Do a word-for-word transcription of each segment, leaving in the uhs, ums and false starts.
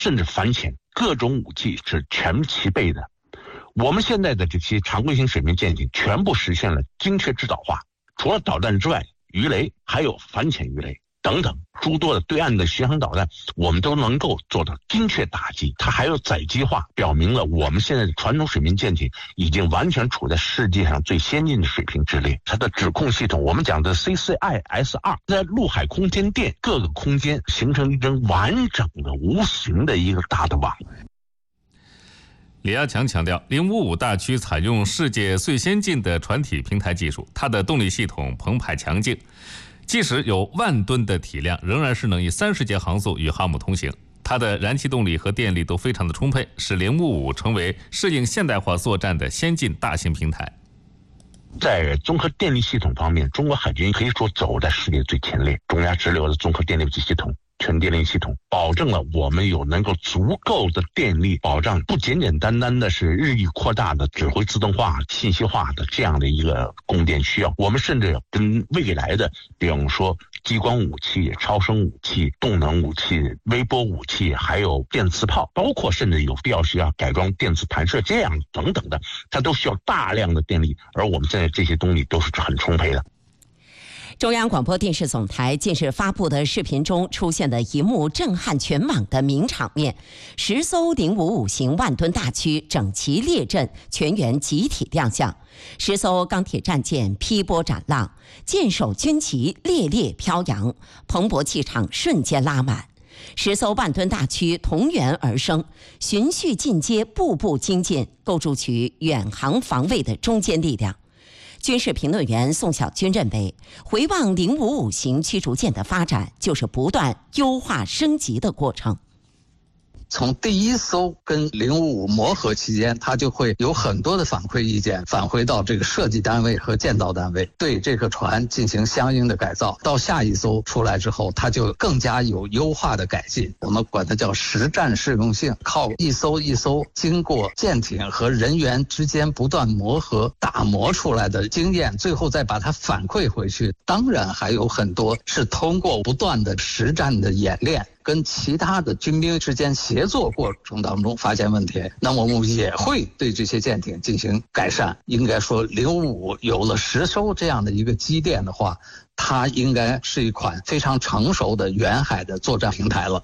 甚至反潜，各种武器是全齐备的。我们现在的这些常规型水面舰艇全部实现了精确制导化，除了导弹之外，鱼雷还有反潜鱼雷等等诸多的对岸的巡航导弹，我们都能够做到精确打击。它还有载机化，表明了我们现在的传统水面舰艇已经完全处在世界上最先进的水平之列。它的指控系统，我们讲的 C C I S 二， 在陆海空间电各个空间形成一根完整的无形的一个大的网。 李亚强强调，零五五大驱采用世界最先进的船体平台技术，它的动力系统澎湃强劲，即使有万吨的体量，仍然是能以三十节航速与航母通行。它的燃气动力和电力都非常的充沛，使零五五成为适应现代化作战的先进大型平台。 在综合电力系统方面，中国海军可以说走在世界最前列，中亚直流的综合电力系统。全电力系统保证了我们有能够足够的电力保障，不简简单单的是日益扩大的指挥自动化、信息化的这样的一个供电需要。我们甚至跟未来的，比方说激光武器、超声武器、动能武器、微波武器，还有电磁炮，包括甚至有必要需要改装电磁弹射这样等等的，它都需要大量的电力，而我们现在这些动力都是很充沛的。 中央广播电视总台近日发布的视频中出现的一幕震撼全网的名场面：十艘零五五型万吨大驱整齐列阵，全员集体亮相。十艘钢铁战舰劈波斩浪，舰首军旗猎猎飘扬，蓬勃气场瞬间拉满。十艘万吨大驱同源而生，循序进阶，步步精进，构筑起远航防卫的中坚力量。军事评论员宋小军认为，回望零五五型驱逐舰的发展，就是不断优化升级的过程。 从第一艘跟零五五磨合期间，它就会有很多的反馈意见返回到这个设计单位和建造单位，对这个船进行相应的改造。到下一艘出来之后，它就更加有优化的改进，我们管它叫实战适用性，靠一艘一艘经过舰艇和人员之间不断磨合打磨出来的经验，最后再把它反馈回去。当然还有很多是通过不断的实战的演练，跟其他的军兵之间协作过程当中发现问题，那么我们也会对这些舰艇进行改善。应该说零五五有了十艘这样的一个基垫的话，它应该是一款非常成熟的远海的作战平台了。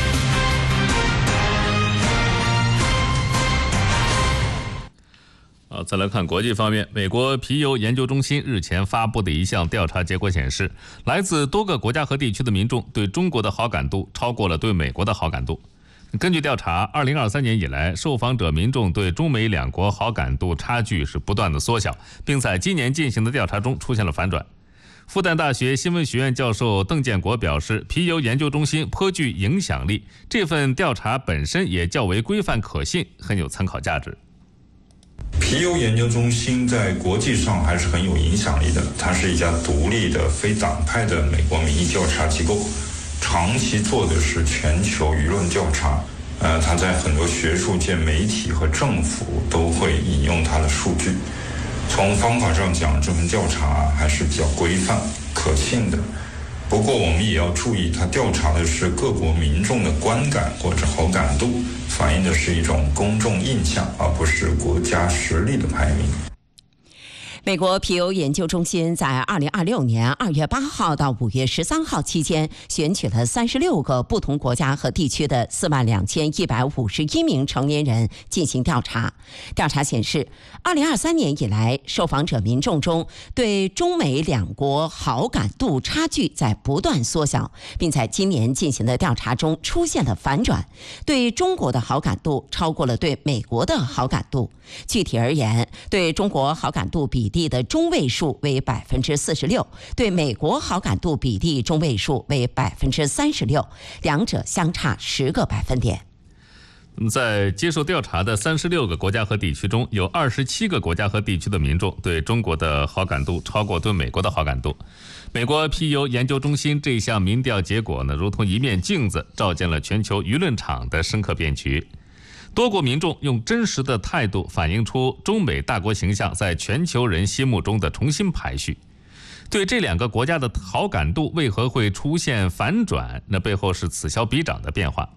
好，再来看国际方面，美国皮尤研究中心日前发布的一项调查结果显示，来自多个国家和地区的民众对中国的好感度超过了对美国的好感度。根据调查，二零二三年以来，受访者民众对中美两国好感度差距是不断的缩小，并在今年进行的调查中出现了反转。复旦大学新闻学院教授邓建国表示，皮尤研究中心颇具影响力，这份调查本身也较为规范可信，很有参考价值。 皮尤研究中心在国际上还是很有影响力的，它是一家独立的非党派的美国民意调查机构，长期做的是全球舆论调查。呃，它在很多学术界、媒体和政府都会引用它的数据。从方法上讲，这份调查还是比较规范可信的。不过我们也要注意，它调查的是各国民众的观感或者好感度，反映的是一种公众印象，而不是国家实力的排名。 美国皮尤研究中心在二零二六年二月八号到五月十三号期间，选取了三十六个不同国家和地区的四万两千一百五十一名成年人进行调查。调查显示，二零二三年以来，受访者民众中对中美两国好感度差距在不断缩小，并在今年进行的调查中出现了反转，对中国的好感度超过了对美国的好感度。具体而言，对中国好感度比例的中位数为百分之四十六，对美国好感度比例中位数为百分之三十六，两者相差十个百分点。 在接受调查的三十六个国家和地区中，有二十七个国家和地区的民众对中国的好感度超过对美国的好感度。美国皮尤研究中心这项民调结果呢，如同一面镜子，照见了全球舆论场的深刻变局。多国民众用真实的态度反映出中美大国形象在全球人心目中的重新排序。对这两个国家的好感度为何会出现反转，那背后是此消彼长的变化。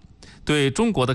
对中国的